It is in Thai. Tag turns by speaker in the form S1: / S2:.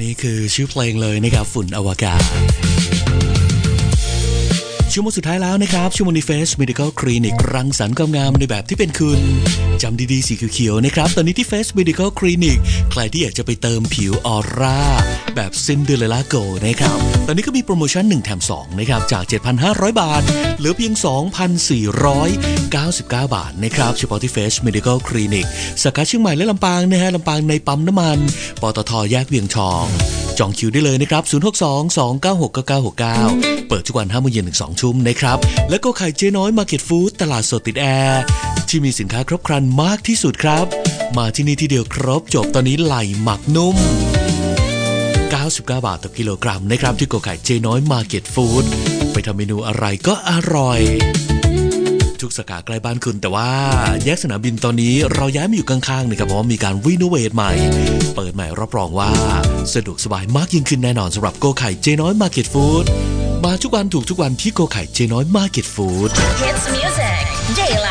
S1: นี่คือชื่อเพลงเลยนะครับฝุ่นอวกาศชั่วโมงสุดท้ายแล้วนะครับชั่วโมงใน Face Medical Clinic รังสรรค์ความงามในแบบที่เป็นคุณจำดีๆสีเขียวๆนะครับตอนนี้ที่ Face Medical Clinic ใครที่อยากจะไปเติมผิวออร่าแบบ Cinderella Glow นะครับตอนนี้ก็มีโปรโมชั่น1แถม2นะครับจาก 7,500 บาทเหลือเพียง 2,499 บาทนะครับเฉพาะที่ Face Medical Clinic สาขาเชียงใหม่และลำปางนะฮะลำปางในปั๊มน้ำมันปตท.แยกเวียงทองจองคิวได้เลยนะครับ062-296-9969เปิดทุกวัน 5 โมงเย็นถึง 2 ทุ่มนะครับและก็ไข่เจ๊น้อยมาร์เก็ตฟู้ดตลาดสดติดแอร์ที่มีสินค้าครบครันมากที่สุดครับมาที่นี่ที่เดียวครบจบตอนนี้ไหล่หมักนุ่ม99 บาทต่อกิโลกรัมนะครับที่โกไข่เจ๊น้อยมาร์เก็ตฟู้ดไปทำเมนูอะไรก็อร่อยทุกสาขาใกล้บ้านคุณแต่ว่าแยกสนามบินตอนนี้เราย้ายมาอยู่ข้างๆนะครับเพราะว่ามีการรีโนเวทใหม่เปิดใหม่รับรองว่าสะดวกสบายมากยิ่งขึ้นแน่นอนสำหรับโกไข่เจ๊น้อยมาร์เก็ตฟู้ดมาทุกวันถูกทุกวันที่โกไข่เจ๊น้อยมาร์เก็ตฟู้ด